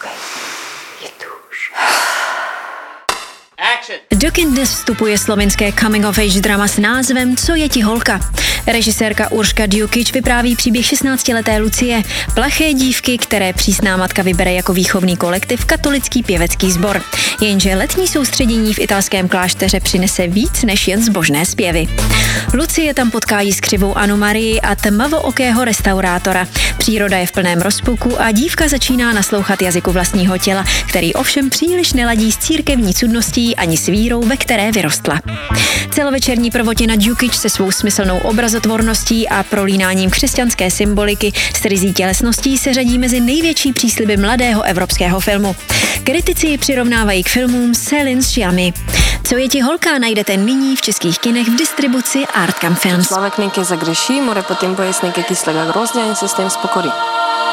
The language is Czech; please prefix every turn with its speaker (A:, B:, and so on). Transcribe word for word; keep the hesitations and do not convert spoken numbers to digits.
A: Koukej, je tu už.
B: Do kin dnes vstupuje slovinské coming-of-age drama s názvem Co je ti holka? Režisérka Urška Djukič vypráví příběh šestnáctileté Lucie, plaché dívky, které přísná matka vybere jako výchovný kolektiv katolický pěvecký sbor. Jenže letní soustředění v italském klášteře přinese víc než jen zbožné zpěvy. Lucie tam potká jiskřivou Anu Marii a tmavookého restaurátora. Příroda je v plném rozpuku a dívka začíná naslouchat jazyku vlastního těla, který ovšem příliš neladí s církevní cudností ani s vírou, ve které vyrostla. Celovečerní prvotina Djukič se svou smyslnou obrazotvorností a prolínáním křesťanské symboliky s ryzí tělesností se řadí mezi největší přísliby mladého evropského filmu. Kritici ji přirovnávají k filmům Céline Sciammi. Co je ti holka najdete nyní v českých kinech v distribuci Artcam Films.
A: Člověk někdy zagreší, more potom pojist nějaké kyslé a hrozně, ani se s tím spokorí.